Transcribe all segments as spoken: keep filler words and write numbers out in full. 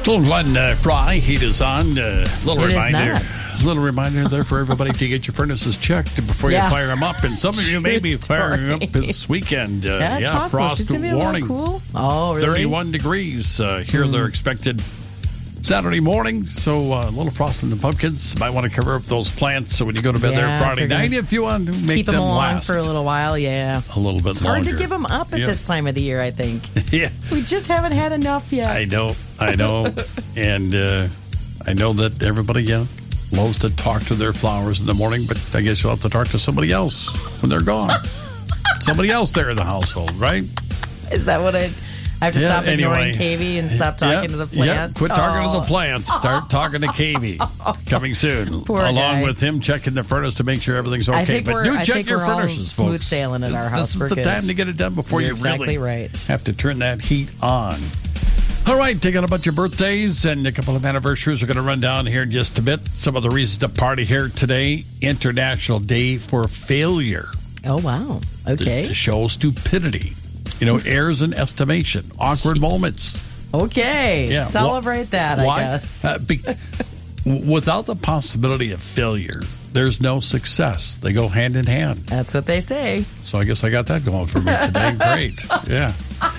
Little Glenn uh, Fry, heat is on. Uh, little It is reminder, not. little reminder there for everybody to get your furnaces checked before Yeah. you fire them up. And some of you may True be firing story. up this weekend. Uh, Yeah, it's yeah, possible. frost She's going to be a warning. little cool. Oh, really? thirty-one degrees uh, here. Mm. They're expected Saturday morning. So uh, a little frost in the pumpkins. Might want to cover up those plants so when you go to bed Yeah, there Friday if you're night, gonna if you want to make Keep them, them along last for a little while, yeah. a little bit It's longer. hard to give them up at Yeah. this time of the year, I think. Yeah. We just haven't had enough yet. I know, I know, and uh, I know that everybody yeah, loves to talk to their flowers in the morning, but I guess you'll have to talk to somebody else when they're gone. Somebody else there in the household, right? Is that what I... I have to Yeah, stop ignoring anyway. K V and stop talking Yeah, to the yeah, plants? quit talking Oh. to the plants. Start talking to K V. Coming soon. Poor Along guy. with him checking the furnace to make sure everything's okay. I think but we're, do I check think your we're all furnaces, smooth folks. sailing at our house. This is We're the good. time to get it done before You're you exactly really right. have to turn that heat on. All right, taking a bunch of birthdays and a couple of anniversaries. We're going to run down here in just a bit. Some of the reasons to party here today. International Day for Failure. Oh, wow. To, Okay. to show stupidity. You know, errors in estimation. Awkward Jeez. moments. Okay. Yeah, Celebrate wh- that, why? I guess. Uh, be, without the possibility of failure, there's no success. They go hand in hand. That's what they say. So I guess I got that going for me today. Great. Yeah.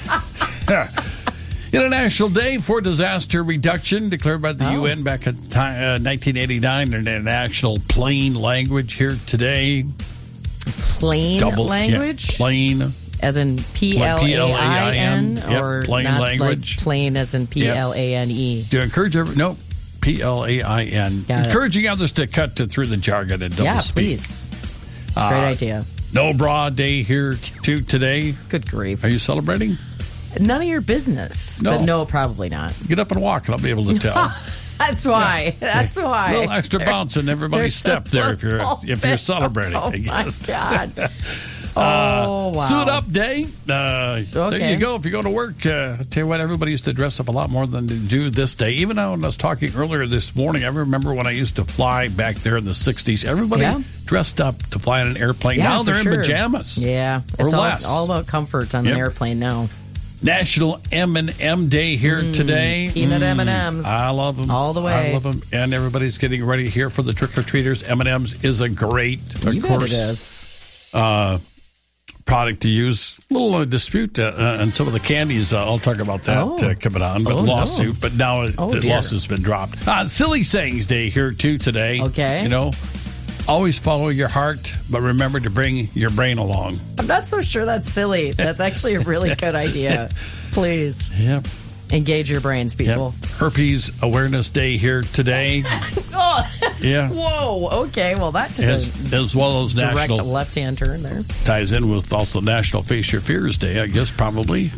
International Day for Disaster Reduction, declared by the Oh. U N back in ti- uh, nineteen eighty-nine. International Plain Language here today. Plain Double yeah, language? plain. As in P L A I N? Yep, Or plain not language. like plain as in P L A N E? To encourage every no P L A I N. Got it. Encouraging others to cut to, through the jargon and double Yeah, speak. please. Great Uh, idea. No Bra Day here too today. Good grief. Are you celebrating? None of your business. No. But no, probably not. Get up and walk, and I'll be able to tell. That's why. That's why. A little extra bounce in everybody's There's step there if you're a if you're bit- celebrating. Oh, I my guess. God. Uh, Oh, wow. Suit up day. Uh, There Okay. you go. If you go to work, uh, I tell you what, everybody used to dress up a lot more than they do this day. Even though when I was talking earlier this morning, I remember when I used to fly back there in the sixties. Everybody Yeah. dressed up to fly on an airplane. Yeah, now for they're sure. in pajamas. Yeah. Or It's all, less. all about comfort on Yep. an airplane now. National M and M Day here today. Mm, peanut M and M's. I love them. All the way. I love them. And everybody's getting ready here for the trick-or-treaters. M and M's is a great, of You bet course, it is. uh, product to use. A little uh, dispute uh, uh, on some of the candies. Uh, I'll talk about that Oh. uh, coming on. But Oh, no. lawsuit. But now uh, Oh, the dear. lawsuit's been dropped. Uh, Silly Sayings Day here, too, today. Okay. You know, always follow your heart, but remember to bring your brain along. I'm not so sure that's silly. That's actually a really good idea. Please Yep. engage your brains, Yep. people. Herpes Awareness Day here today. Oh, Yeah. whoa. Okay. Well, that took As, a as well as direct National left-hand turn there. ties in with also National Face Your Fears Day, I guess, probably.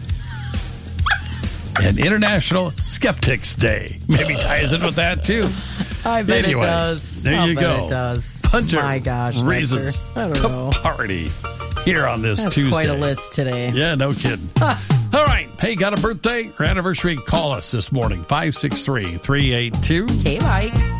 And International Skeptics Day. Maybe ties in with that, too. I bet Anyway, it does. there I'll you bet go. It does. Bunch My of gosh, reasons Lester. I don't to know. party here on this That's Tuesday. quite a list today. Yeah, no kidding. All right. Hey, got a birthday or anniversary? Call us this morning. five six three, three eight two Okay, Mike.